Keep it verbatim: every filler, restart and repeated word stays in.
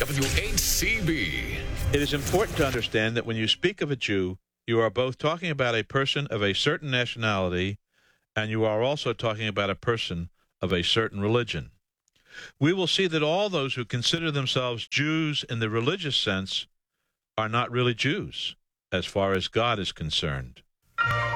W H C B. It is important to understand that when you speak of a Jew, you are both talking about a person of a certain nationality, and you are also talking about a person of a certain religion. We will see that all those who consider themselves Jews in the religious sense are not really Jews, as far as God is concerned.